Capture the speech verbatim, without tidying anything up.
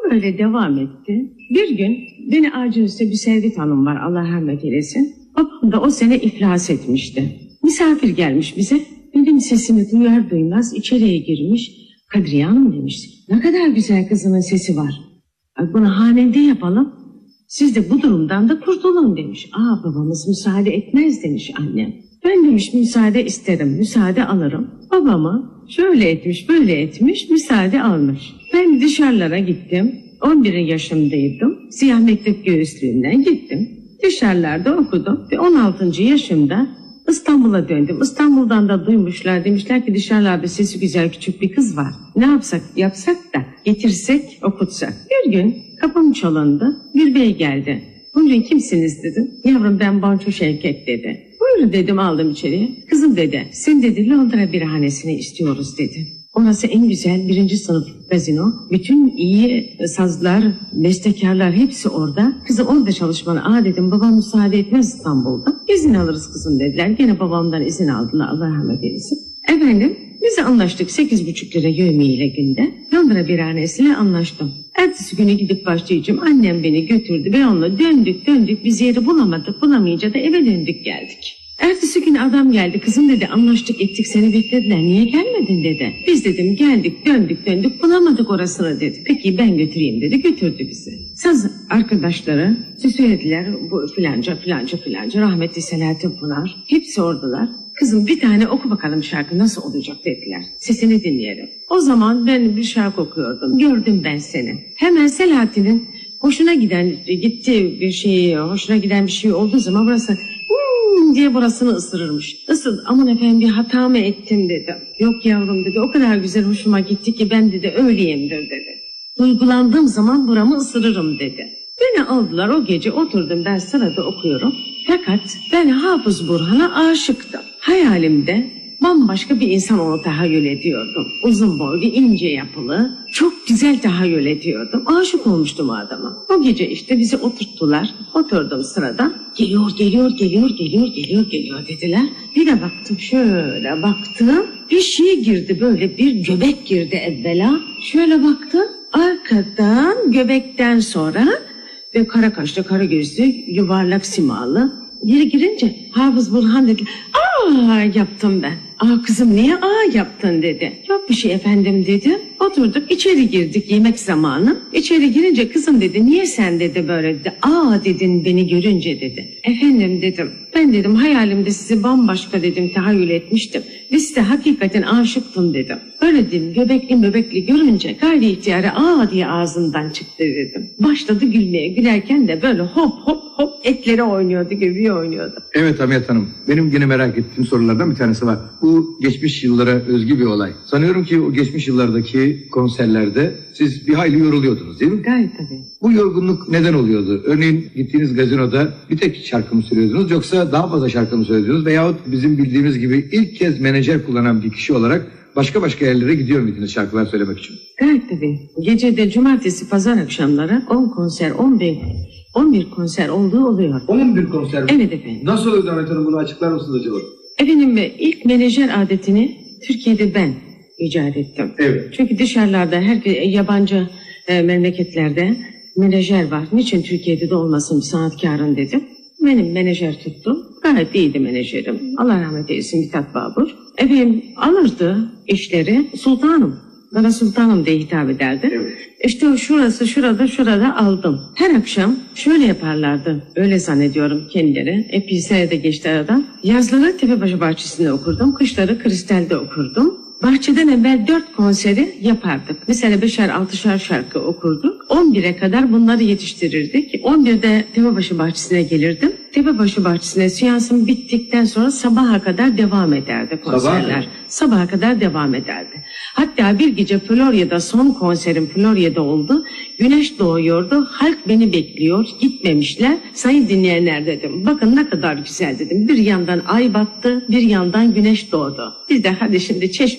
Böyle devam etti. Bir gün beni ağacın üstünde bir Sevdet Hanım var, Allah rahmet eylesin. Babam da o sene iflas etmişti. Misafir gelmiş bize. Benim sesimi duyar duymaz içeriye girmiş. Kadriye Hanım demiş. Ne kadar güzel kızının sesi var. Bunu hanede yapalım. Siz de bu durumdan da kurtulun demiş. Aa, babamız müsaade etmez demiş annem. Ben demiş müsaade isterim, müsaade alırım. Babama şöyle etmiş, böyle etmiş, müsaade almış. Ben dışarılara gittim. on bir yaşındaydım. Siyah mektep göğüslüğünden gittim. Dışarılarda okudum ve on altıncı yaşımda İstanbul'a döndüm. İstanbul'dan da duymuşlar, demişler ki dışarılarda sesi güzel küçük bir kız var. Ne yapsak yapsak da getirsek okutsak. Bir gün kapım çalındı. Bir bey geldi. Buyurun kimsiniz dedim. Yavrum ben Bonço Şevket dedi. Buyurun dedim, aldım içeriye. Kızım dedi, sen dedi Londra birhanesini istiyoruz dedi. Orası en güzel birinci sınıf gazino. Bütün iyi sazlar, bestekarlar hepsi orada. Kızım orada çalışmanı. Aa dedim, babam müsaade etmez İstanbul'da. İzin alırız kızım dediler. Gene babamdan izin aldılar, Allah rahmet eylesin. Efendim biz anlaştık sekiz buçuk lira yevmiyle günde. Londra birhanesiyle anlaştım. Ertesi günü gidip başlayacağım. Annem beni götürdü ve onunla döndük döndük. Biz yeri bulamadık. Bulamayınca da eve döndük geldik. Ertesi gün adam geldi. Kızım dedi, anlaştık ettik seni beklediler. Niye gelmedin dedi. Biz dedim geldik döndük döndük bulamadık orasını dedi. Peki ben götüreyim dedi. Götürdü bizi. Saz arkadaşları söylediler, bu filanca filanca filanca rahmetli Selahattin Pınar. Hepsi oradalar. Kızım bir tane oku bakalım şarkı nasıl olacak dediler. Sesini dinleyelim. O zaman ben bir şarkı okuyordum. Gördüm ben seni. Hemen Selahattin'in hoşuna giden gitti bir şey, hoşuna giden bir şey olduğu zaman burası hmm diye burasını ısırırmış. Isır, aman efendim bir hata mı ettim dedi. Yok yavrum dedi, o kadar güzel hoşuma gitti ki ben dedi öyleyimdir dedi. Duygulandığım zaman buramı ısırırım dedi. Beni aldılar, o gece oturdum ben sırada okuyorum. Fakat ben Hafız Burhan'a aşıktım. Hayalimde bambaşka bir insan onu tahayyül ediyordum. Uzun boylu, ince yapılı, çok güzel tahayyül ediyordum. Aşık olmuştum o adama. O gece işte bizi oturttular. Oturdum sırada. Geliyor, geliyor, geliyor, geliyor, geliyor, geliyor dediler. Bir de baktım, şöyle baktım. Bir şey girdi, böyle bir göbek girdi evvela. Şöyle baktım. Arkadan göbekten sonra ve kara kaşlı, kara gözlü, yuvarlak simalı. Geri girince Hafız Burhan dedi. Aa yaptım ben. Aa kızım niye aa yaptın dedi. Yok bir şey efendim dedim. Oturduk içeri girdik yemek zamanı. İçeri girince kızım dedi niye sen dedi böyle dedi. Aa dedin beni görünce dedi. Efendim dedim. Ben dedim hayalimde sizi bambaşka dedim tahayyül etmiştim. Ve size hakikaten aşıktım dedim. Böyle dedim göbekli möbekli görünce gayri ihtiyarı aa diye ağzından çıktı dedim. Başladı gülmeye, gülerken de böyle hop hop hop etleri oynuyordu, göbeği oynuyordu. Evet Hamiyet Hanım, benim yine merak ettiğim sorulardan bir tanesi var. Bu geçmiş yıllara özgü bir olay. Sanıyorum ki o geçmiş yıllardaki konserlerde siz bir hayli yoruluyordunuz değil mi? Gayet tabii. Bu yorgunluk neden oluyordu? Örneğin gittiğiniz gazinoda bir tek şarkı mı söylüyordunuz yoksa daha fazla şarkı mı söylüyordunuz? Veyahut bizim bildiğimiz gibi ilk kez menajer kullanan bir kişi olarak başka başka yerlere gidiyor muydunuz şarkılar söylemek için? Gayet tabii. Gecede cumartesi pazar akşamları on konser, on bir on bir konser olduğu oluyor. on bir konser mi? Evet efendim. Nasıl oluyor Hamiyet Hanım, bunu açıklar mısınız acaba? Efendim ilk menajer adetini Türkiye'de ben icat ettim. Evet. Çünkü dışarılarda her yabancı e, memleketlerde menajer var. Niçin Türkiye'de de olmasın sanatkarın dedim. Benim menajer tuttum. Gayet iyiydi menajerim. Allah rahmet eylesin Mithat Babur. Efendim alırdı işleri sultanım. Bana sultanım diye hitap ederdi. Evet. İşte şurası şurada şurada aldım. Her akşam şöyle yaparlardı. Öyle zannediyorum kendileri. Epey sene de geçti aradan. Yazları Tepebaşı Bahçesi'nde okurdum. Kışları Kristal'de okurdum. Bahçeden evvel dört konseri yapardık. Mesela beşer altışar şarkı okurduk. on bire kadar bunları yetiştirirdik. on birde Tepebaşı Bahçesi'ne gelirdim. Tepebaşı Bahçesi'ne seansım bittikten sonra sabaha kadar devam ederdi konserler. Sabah sabaha kadar devam ederdi. Hatta bir gece Florya'da son konserim Florya'da oldu. Güneş doğuyordu. Halk beni bekliyor. Gitmemişler. Sayın dinleyenler dedim. Bakın ne kadar güzel dedim. Bir yandan ay battı, bir yandan güneş doğdu. Biz de hadi şimdi çeşme